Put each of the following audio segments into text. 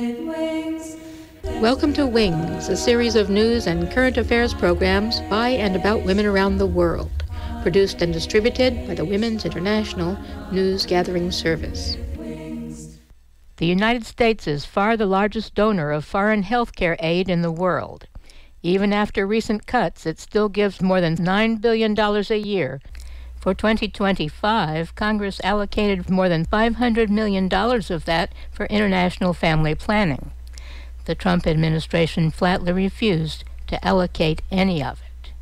Welcome to Wings, a series of news and current affairs programs by and about women around the world, produced and distributed by the Women's International News Gathering Service. The United States is far the largest donor of foreign health care aid in the world. Even after recent cuts, it still gives more than $9 billion a year. For 2025, Congress allocated more than $500 million of that for international family planning. The Trump administration flatly refused to allocate any of it.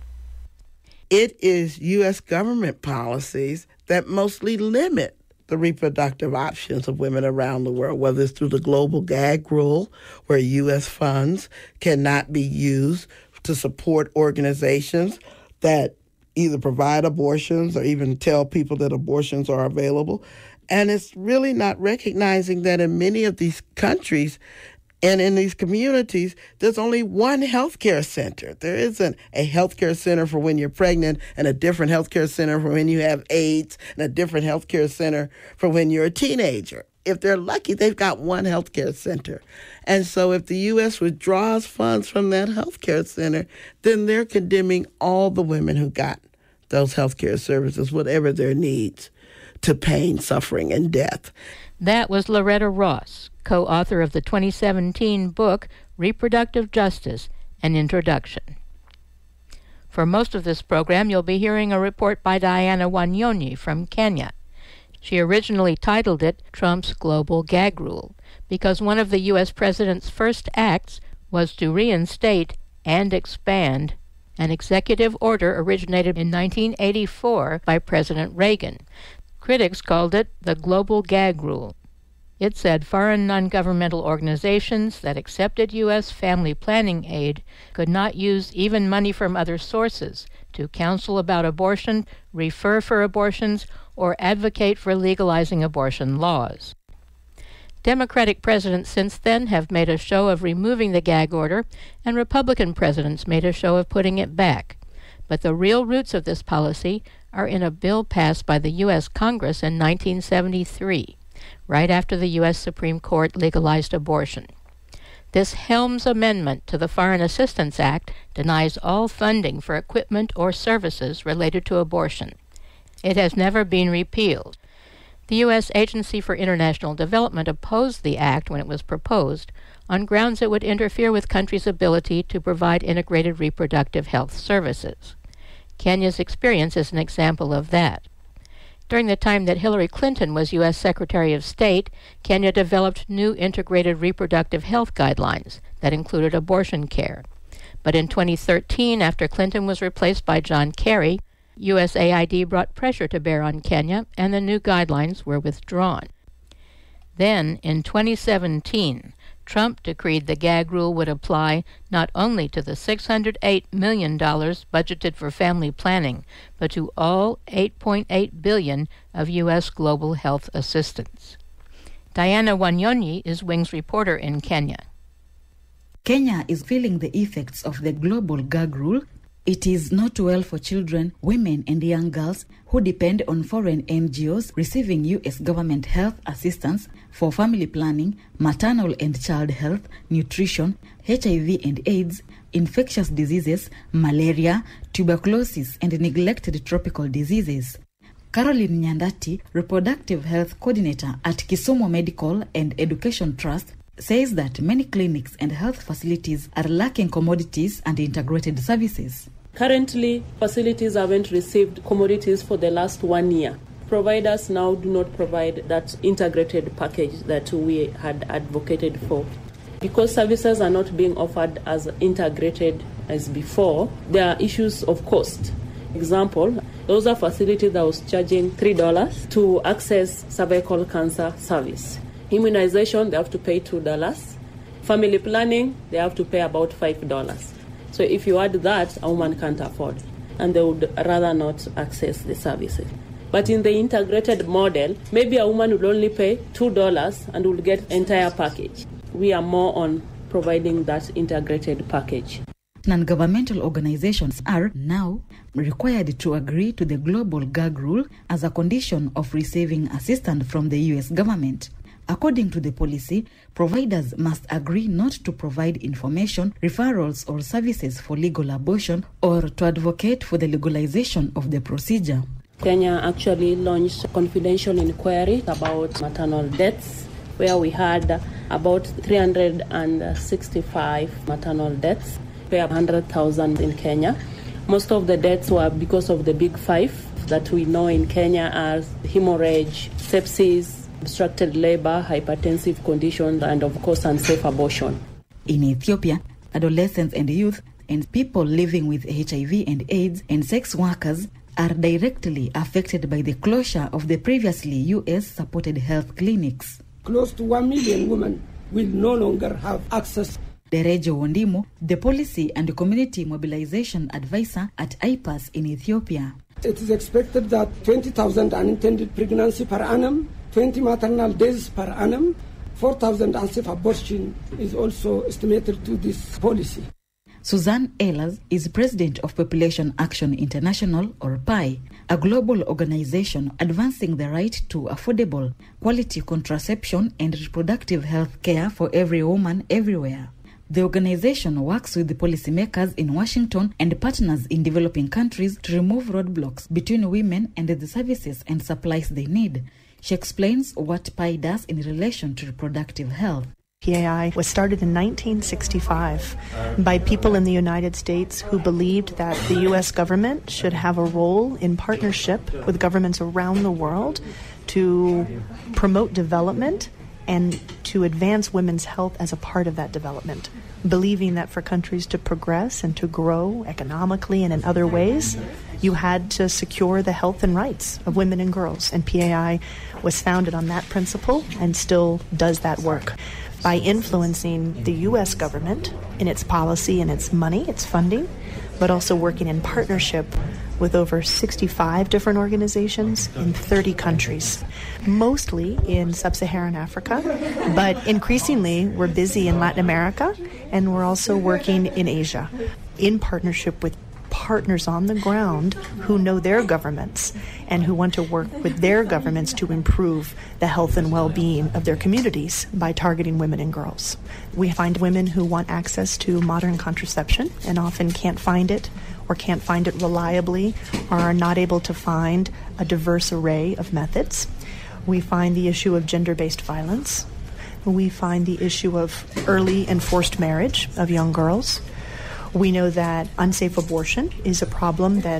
It is U.S. government policies that mostly limit the reproductive options of women around the world, whether it's through the global gag rule, where U.S. funds cannot be used to support organizations that either provide abortions or even tell people that abortions are available. And it's really not recognizing that in many of these countries and in these communities, there's only one healthcare center. There isn't a healthcare center for when you're pregnant and a different healthcare center for when you have AIDS and a different healthcare center for when you're a teenager. If they're lucky, they've got one healthcare center. And so if the U.S. withdraws funds from that healthcare center, then they're condemning all the women who got those healthcare services, whatever their needs, to pain, suffering, and death. That was Loretta Ross, co-author of the 2017 book, Reproductive Justice, An Introduction. For most of this program, you'll be hearing a report by Diana Wanyonyi from Kenya. She originally titled it Trump's Global Gag Rule, because one of the U.S. president's first acts was to reinstate and expand an executive order originated in 1984 by President Reagan. Critics called it the Global Gag Rule. It said foreign non-governmental organizations that accepted U.S. family planning aid could not use even money from other sources to counsel about abortion, refer for abortions, or advocate for legalizing abortion laws. Democratic presidents since then have made a show of removing the gag order, and Republican presidents made a show of putting it back. But the real roots of this policy are in a bill passed by the U.S. Congress in 1973, right after the U.S. Supreme Court legalized abortion. This Helms Amendment to the Foreign Assistance Act denies all funding for equipment or services related to abortion. It has never been repealed. The U.S. Agency for International Development opposed the act when it was proposed on grounds it would interfere with countries' ability to provide integrated reproductive health services. Kenya's experience is an example of that. During the time that Hillary Clinton was U.S. Secretary of State, Kenya developed new integrated reproductive health guidelines that included abortion care. But in 2013, after Clinton was replaced by John Kerry, USAID brought pressure to bear on Kenya, and the new guidelines were withdrawn. Then, in 2017, Trump decreed the gag rule would apply not only to the $608 million budgeted for family planning, but to all $8.8 billion of U.S. global health assistance. Diana Wanyonyi is Wings reporter in Kenya. Kenya is feeling the effects of the global gag rule. It is not well for children, women, and young girls who depend on foreign NGOs receiving U.S. government health assistance for family planning, maternal and child health, nutrition, HIV and AIDS, infectious diseases, malaria, tuberculosis, and neglected tropical diseases. Caroline Nyandati, reproductive health coordinator at Kisumu Medical and Education Trust, says that many clinics and health facilities are lacking commodities and integrated services. Currently, facilities haven't received commodities for the last 1 year. Providers now do not provide that integrated package that we had advocated for. Because services are not being offered as integrated as before, there are issues of cost. Example, those are facilities that was charging $3 to access cervical cancer service. Immunization, they have to pay $2. Family planning, they have to pay about $5. So if you add that, a woman can't afford, and they would rather not access the services. But in the integrated model, maybe a woman will only pay $2 and will get entire package. We are more on providing that integrated package. Non-governmental organizations are now required to agree to the global gag rule as a condition of receiving assistance from the U.S. government. According to the policy, providers must agree not to provide information, referrals, or services for legal abortion or to advocate for the legalization of the procedure. Kenya actually launched a confidential inquiry about maternal deaths, where we had about 365 maternal deaths, per 100,000 in Kenya. Most of the deaths were because of the big five that we know in Kenya as hemorrhage, sepsis, obstructed labor, hypertensive conditions, and of course unsafe abortion. In Ethiopia, adolescents and youth and people living with HIV and AIDS and sex workers are directly affected by the closure of the previously US-supported health clinics. Close to 1 million women will no longer have access. Derejo Wondimu, the Policy and Community Mobilization Advisor at IPAS in Ethiopia. It is expected that 20,000 unintended pregnancy per annum, 20 maternal deaths per annum, 4,000 unsafe abortion is also estimated to this policy. Suzanne Ehlers is president of Population Action International, or PAI, a global organization advancing the right to affordable, quality contraception and reproductive health care for every woman everywhere. The organization works with the policymakers in Washington and partners in developing countries to remove roadblocks between women and the services and supplies they need. She explains what PAI does in relation to reproductive health. PAI was started in 1965 by people in the United States who believed that the U.S. government should have a role in partnership with governments around the world to promote development and to advance women's health as a part of that development, believing that for countries to progress and to grow economically and in other ways, you had to secure the health and rights of women and girls. And PAI was founded on that principle and still does that work by influencing the U.S. government in its policy and its money, its funding, but also working in partnership with over 65 different organizations in 30 countries, mostly in sub-Saharan Africa, but increasingly we're busy in Latin America, and we're also working in Asia in partnership with partners on the ground who know their governments and who want to work with their governments to improve the health and well-being of their communities by targeting women and girls. We find women who want access to modern contraception and often can't find it or can't find it reliably or are not able to find a diverse array of methods. We find the issue of gender-based violence. We find the issue of early and forced marriage of young girls. We know that unsafe abortion is a problem that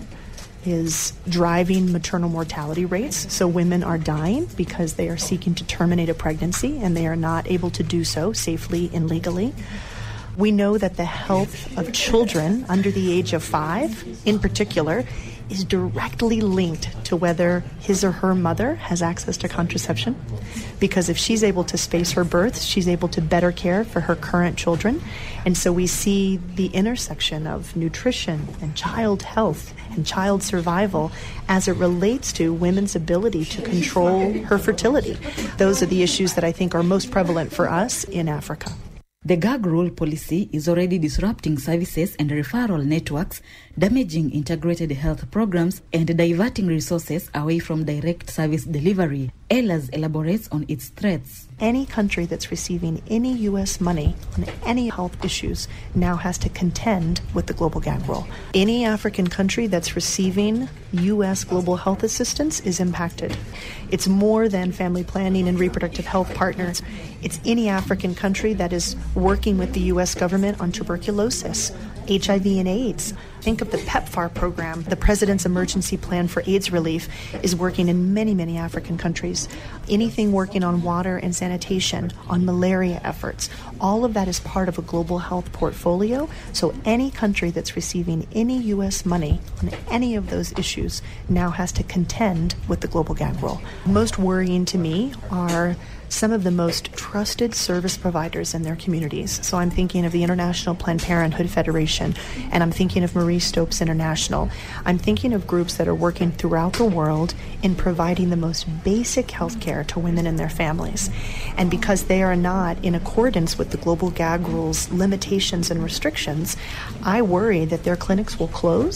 is driving maternal mortality rates. So women are dying because they are seeking to terminate a pregnancy and they are not able to do so safely and legally. We know that the health of children under the age of 5, in particular, is directly linked to whether his or her mother has access to contraception. Because if she's able to space her births, she's able to better care for her current children. And so we see the intersection of nutrition and child health and child survival as it relates to women's ability to control her fertility. Those are the issues that I think are most prevalent for us in Africa. The gag rule policy is already disrupting services and referral networks, damaging integrated health programs, and diverting resources away from direct service delivery. Ehlers elaborates on its threats. Any country that's receiving any U.S. money on any health issues now has to contend with the global gag rule. Any African country that's receiving U.S. global health assistance is impacted. It's more than family planning and reproductive health partners. It's any African country that is working with the U.S. government on tuberculosis, HIV and AIDS. Think of the PEPFAR program. The President's Emergency Plan for AIDS Relief is working in many, many African countries. Anything working on water and sanitation, on malaria efforts, all of that is part of a global health portfolio. So any country that's receiving any U.S. money on any of those issues now has to contend with the global gag rule. Most worrying to me are some of the most trusted service providers in their communities. So I'm thinking of the International Planned Parenthood Federation, and I'm thinking of Marie Stopes International. I'm thinking of groups that are working throughout the world in providing the most basic health care to women and their families. And because they are not in accordance with the global gag rules, limitations and restrictions, I worry that their clinics will close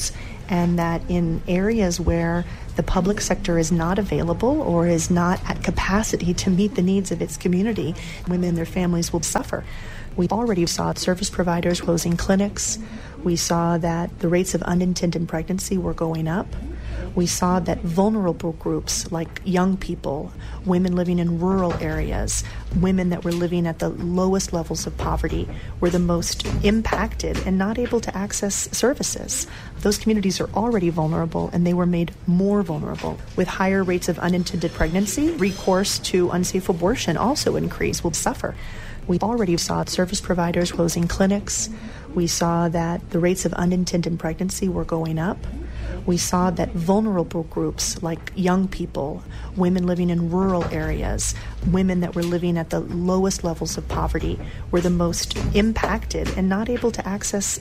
and that in areas where the public sector is not available or is not at capacity to meet the needs of its community, women and their families will suffer. We already saw service providers closing clinics. We saw that the rates of unintended pregnancy were going up. We saw that vulnerable groups like young people, women living in rural areas, women that were living at the lowest levels of poverty were the most impacted and not able to access services. Those communities are already vulnerable, and they were made more vulnerable. With higher rates of unintended pregnancy, recourse to unsafe abortion also increased, will suffer. We already saw service providers closing clinics. We saw that the rates of unintended pregnancy were going up. We saw that vulnerable groups like young people, women living in rural areas, women that were living at the lowest levels of poverty were the most impacted and not able to access